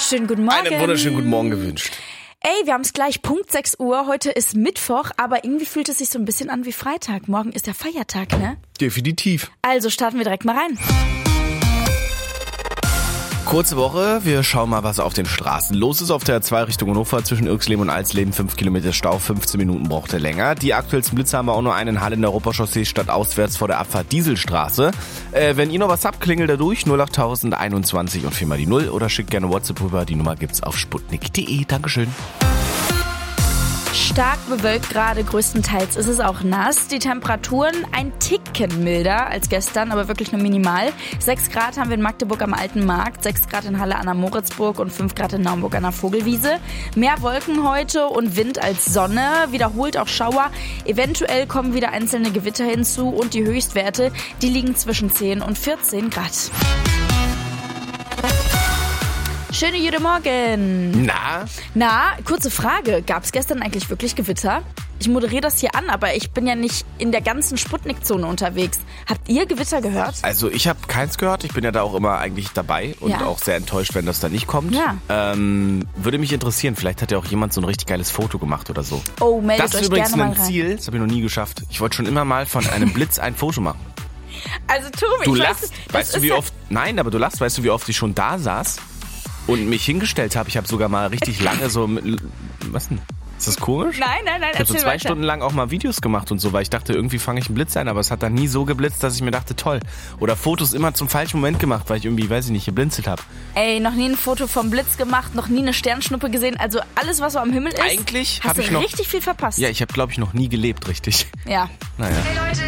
wunderschönen guten Morgen. Einen wunderschönen guten Morgen gewünscht. Ey, wir haben es gleich, Punkt 6 Uhr. Heute ist Mittwoch, aber irgendwie fühlt es sich so ein bisschen an wie Freitag. Morgen ist der Feiertag, ne? Definitiv. Also starten wir direkt mal rein. Kurze Woche, wir schauen mal, was auf den Straßen los ist. Auf der 2 Richtung Hannover zwischen Irxleben und Alsleben 5 Kilometer Stau, 15 Minuten braucht er länger. Die aktuellsten Blitze haben wir auch nur einen in Halle in der Europachaussee statt auswärts vor der Abfahrt Dieselstraße. Wenn ihr noch was habt, klingelt da durch 08021 und 4 mal die 0 oder schickt gerne WhatsApp rüber. Die Nummer gibt's auf sputnik.de. Dankeschön. Stark bewölkt gerade, größtenteils ist es auch nass. Die Temperaturen ein Ticken milder als gestern, aber wirklich nur minimal. 6 Grad haben wir in Magdeburg am Alten Markt, 6 Grad in Halle an der Moritzburg und 5 Grad in Naumburg an der Vogelwiese. Mehr Wolken heute und Wind als Sonne, wiederholt auch Schauer. Eventuell kommen wieder einzelne Gewitter hinzu und die Höchstwerte, die liegen zwischen 10 und 14 Grad. Schöne guten Morgen. Na, kurze Frage. Gab es gestern eigentlich wirklich Gewitter? Ich moderiere das hier an, aber ich bin ja nicht in der ganzen Sputnik-Zone unterwegs. Habt ihr Gewitter gehört? Also ich habe keins gehört. Ich bin ja da auch immer eigentlich dabei und auch sehr enttäuscht, wenn das da nicht kommt. Ja. Würde mich interessieren. Vielleicht hat ja auch jemand so ein richtig geiles Foto gemacht oder so. Oh, meldet das ist euch übrigens gerne mal ein rein. Ziel. Das habe ich noch nie geschafft. Ich wollte schon immer mal von einem Blitz ein Foto machen. Also Tobi, Du ich lachst. Weißt du, wie oft... Nein, aber du lachst. Weißt du, wie oft ich schon da saß und mich hingestellt habe? Ich habe sogar mal richtig lange so... Was denn? Ist das komisch? Nein, Ich habe so 2 Stunden lang auch mal Videos gemacht und so, weil ich dachte, irgendwie fange ich einen Blitz ein, aber es hat dann nie so geblitzt, dass ich mir dachte, toll. Oder Fotos immer zum falschen Moment gemacht, weil ich irgendwie, weiß ich nicht, geblinzelt habe. Ey, noch nie ein Foto vom Blitz gemacht, noch nie eine Sternschnuppe gesehen, also alles, was so am Himmel ist, Eigentlich hast habe du ich noch... richtig viel verpasst. Ja, ich habe, glaube ich, noch nie gelebt, richtig. Ja. Naja. Hey Leute,